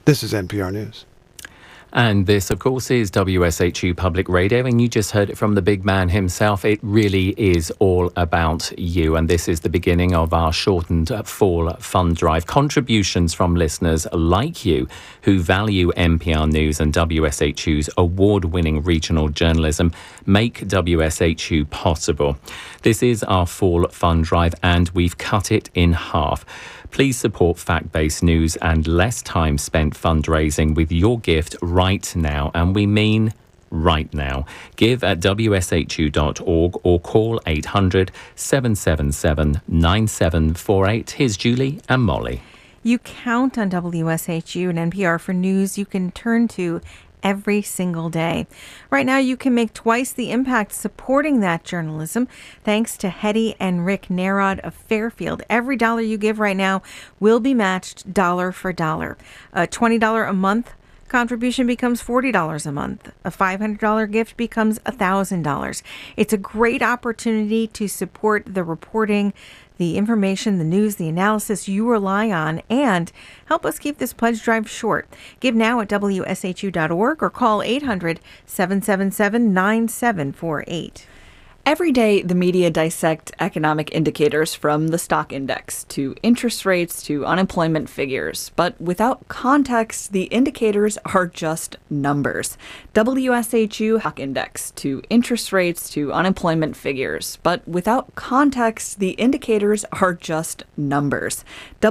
This is NPR News. And this, of course, is WSHU Public Radio, and you just heard it from the big man himself. It really is all about you, and this is the beginning of our shortened fall fund drive. Contributions from listeners like you who value NPR News and WSHU's award-winning regional journalism make WSHU possible. This is our fall fund drive, and we've cut it in half. Please support fact-based news and less time spent fundraising with your gift right now, and we mean right now. Give at wshu.org or call 800-777-9748. Here's Julie and Molly. You count on WSHU and NPR for news you can turn to every single day. Right now, you can make twice the impact supporting that journalism thanks to Hetty and Rick Narod of Fairfield. Every dollar you give right now will be matched dollar for dollar. A $20 a month contribution becomes $40 a month. A $500 gift becomes $1,000. It's a great opportunity to support the reporting, the information, the news, the analysis you rely on, and help us keep this pledge drive short. Give now at WSHU.org or call 800-777-9748. Every day, the media dissect economic indicators from the stock index to interest rates to unemployment figures. But without context, the indicators are just numbers. WSHU stock index to interest rates to unemployment figures. But without context, the indicators are just numbers.